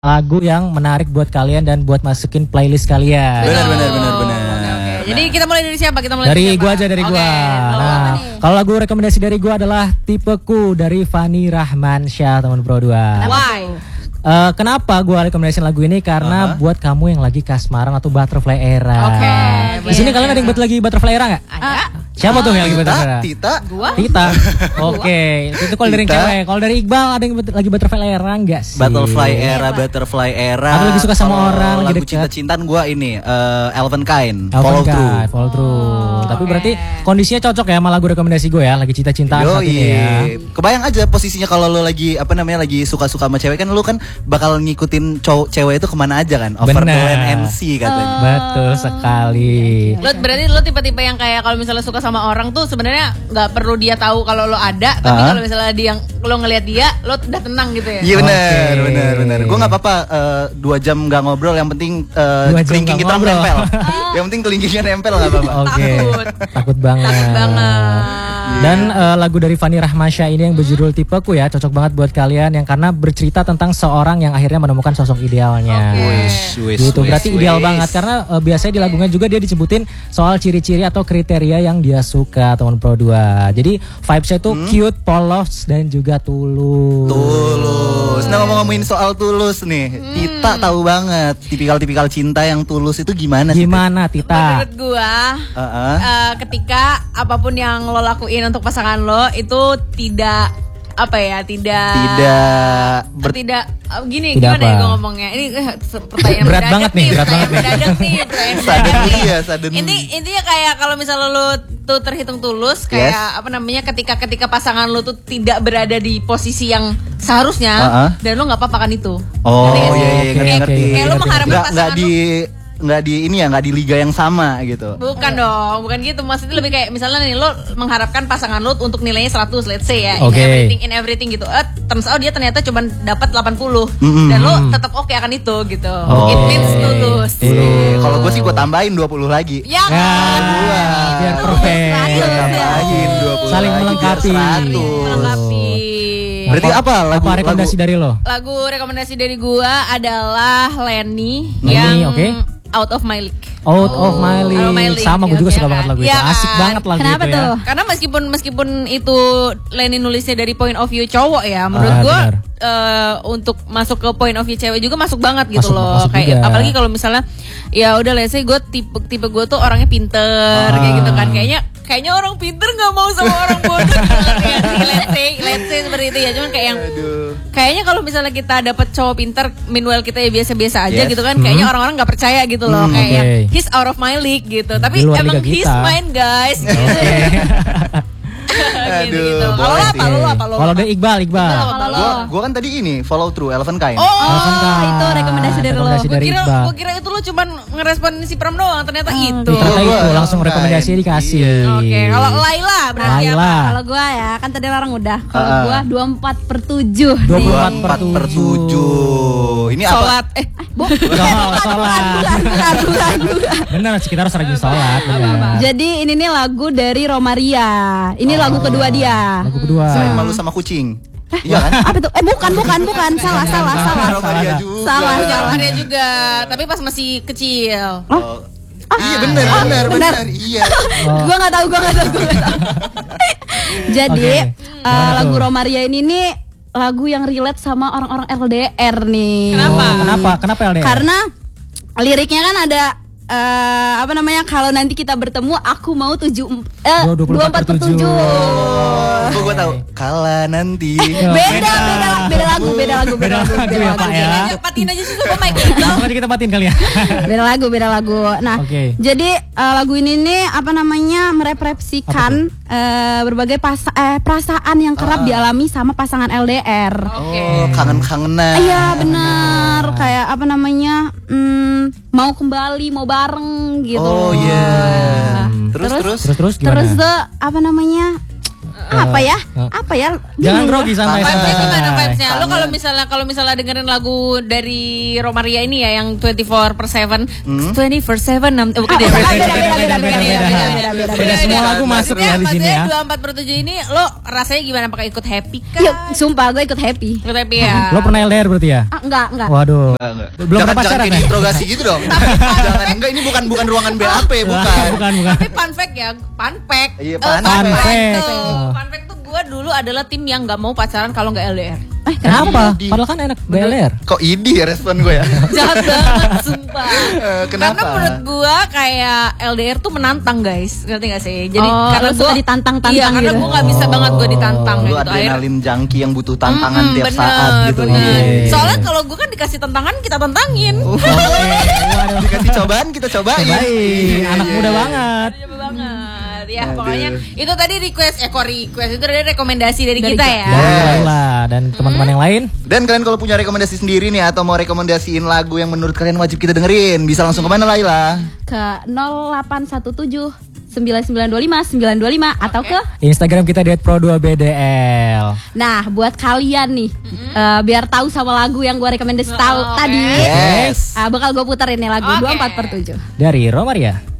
lagu yang menarik buat kalian dan buat masukin playlist kalian. Benar. Okay. Jadi kita mulai dari siapa? Dari gua aja, dari gua. Nah, kalau lagu rekomendasi dari gua adalah Tipeku dari Fani Rahmansyah, teman Pro 2. Why? Kenapa gue rekomendasiin lagu ini? Karena buat kamu yang lagi kasmaran atau butterfly era. Oke. Di sini kalian ada yang lagi butterfly era nggak? Ada. Siapa tuh yang lagi butterfly era? Tita. Oke. Itu kalau dari cewek. Kalau dari Iqbal ada yang lagi butterfly era nggak sih? Butterfly era. Aku lagi suka sama orang lagi lagu dekat. cinta-cintaan gue ini Elven Kind. Follow through. Tapi berarti kondisinya cocok ya sama lagu rekomendasi gue ya. Lagi cinta-cintaan saat ini ya. Kebayang aja posisinya kalau lo lagi lagi suka-suka sama cewek kan, lo kan bakal ngikutin cewek itu kemana aja kan, over to NC katanya. Betul sekali. Berarti lo tipe-tipe yang kayak kalau misalnya suka sama orang tuh sebenarnya nggak perlu dia tahu kalau lo ada, tapi kalau misalnya dia lo ngelihat dia, lo udah tenang gitu ya. Iya benar. Gue nggak apa-apa 2 jam nggak ngobrol, yang penting kelingking kita nempel. Yang penting kelingkingnya nempel nggak apa-apa. Oke. Takut banget. Dan lagu dari Fani Rahmansyah ini yang berjudul Tipeku ya, cocok banget buat kalian yang karena bercerita tentang seorang yang akhirnya menemukan sosok idealnya. Gitu, berarti ideal banget karena biasanya di lagunya juga dia disebutin soal ciri-ciri atau kriteria yang dia suka, teman Pro 2. Jadi vibes-nya itu cute, polos dan juga tulus. Nah, ngomongin soal tulus nih, Tita tahu banget tipikal-tipikal cinta yang tulus itu gimana sih? Gimana Tita? Menurut gua, ketika apapun yang lo lakuin untuk pasangan lo itu tidak gini, tidak gimana ya gue ngomongnya? Ini pertanyaan berat banget nih. Intinya kayak kalau misalnya lo tuh terhitung tulus, kayak ketika pasangan lo tuh tidak berada di posisi yang seharusnya, dan lo nggak apa-apa kan itu. Ngerti. Kayak lo mengharapkan pasangan nggak di liga yang sama gitu. Bukan dong, bukan gitu. Maksudnya lebih kayak misalnya nih, lo mengharapkan pasangan lo untuk nilainya 100, let's say ya, in everything gitu. Turns out dia ternyata cuma dapat 80 dan lo tetap oke akan itu gitu. It means tulus. Kalau gue sih gue tambahin 20 lagi. Ya. Biar perfect. Tambahin 20. Saling melengkapi. Berarti apa rekomendasi dari lo? Lagu rekomendasi dari gua adalah Lenny yang Out of My League. Out of My League. Sama gue juga suka banget lagu itu. Asik banget lagu itu ya. Karena meskipun itu Lenny nulisnya dari point of view cowok ya, menurut gue untuk masuk ke point of view cewek juga masuk banget gitu loh. Kayak apalagi kalau misalnya ya udah let's say gue tipe gue tuh orangnya pinter kayak gitu kan. Kayaknya orang pinter nggak mau sama orang bodoh. Let's say seperti itu ya. Cuman kayak yang kayaknya kalau misalnya kita dapet cowok pinter, meanwhile kita ya biasa-biasa aja gitu kan. Kayaknya orang-orang nggak percaya gitu loh. Kayak he's out of my league gitu. Tapi emang he's mine guys. Gitu. Kalau dari Iqbal. Gue kan tadi ini follow through Elven Kind. Itu rekomendasi dari lo. Gue kira itu lo cuma ngerespon si Pram doang, ternyata itu. Ternyata itu langsung rekomendasi dikasih. Oke, kalau Laila berarti apa? Kalau gue ya, kan tadi orang udah. Kalau gue 24/7. 24/7. Ini sholat. Bukan. Benar, kita harus rajin sholat. Jadi ini nih lagu dari Romaria. Ini lagu kedua dia. Lagu kedua. Selain malu sama kucing. Iya kan? Apa itu? Bukan. Salah. Romaria juga. Tapi pas masih kecil. Iya benar. Iya. Gua nggak tahu. Jadi lagu Romaria ini nih lagu yang relate sama orang-orang LDR nih. Kenapa LDR? Karena liriknya kan ada kalau nanti kita bertemu aku mau 24/7. Gue tahu. Kala nanti. Beda lagu ya Pak ya. Patin aja sih sama Mike Iqbal. Nanti kita patin kali ya. Beda lagu. Nah, jadi lagu ini nih merefleksikan berbagai perasaan yang kerap dialami sama pasangan LDR. Kangen-kangenan. Iya benar. Kayak mau kembali, mau bareng gitu. Oh iya. Terus Terus Apa ya? Jangan grogi santai. Vibesnya gimana vibesnya? Lo kalau misalnya dengerin lagu dari Romaria ini ya yang 24/7, 24/7 bukan dia. Beda semua lagu masuk ya di sini ya. 24/7 ini lo rasanya gimana? Apakah ikut happy kan? Yuk, sumpah gue ikut happy. Ikut happy ya. Lo pernah LDR berarti ya? Enggak. Waduh. Belum pernah Jangan pacaran ya? interogasi gitu dong. Jangan, enggak, ini bukan ruangan BAP, bukan. Tapi fun fact ya, fun fact. Iya, Fun fun fact tuh gue dulu adalah tim yang gak mau pacaran kalau gak LDR. Kenapa? Padahal kan enak LDR. Kok ini ya respon gue ya? Jahat banget, sumpah. Kenapa? Karena menurut gue kayak LDR tuh menantang guys, ngerti gak sih? Jadi karena gue ditantang-tantang iya, karena gue gak bisa banget gue ditantang Lu gitu. adrenalin junkie yang butuh tantangan tiap bener, saat gitu. Soalnya kalau gue kan dikasih tantangan, kita tantangin. Dikasih cobaan, kita cobain. Baik, anak muda banget. Coba banget. Ya pokoknya itu tadi request itu dari rekomendasi dari kita ya. Dan teman-teman yang lain. Dan kalian kalau punya rekomendasi sendiri nih atau mau rekomendasiin lagu yang menurut kalian wajib kita dengerin, bisa langsung kemana Laila? Ke 0817 9925 925 atau ke Instagram kita @pro2bdl. Nah, buat kalian nih biar tahu sama lagu yang gue rekomendasi tahu tadi. Yes. Bakal gue puterin nih lagu 24/7 dari Romaria.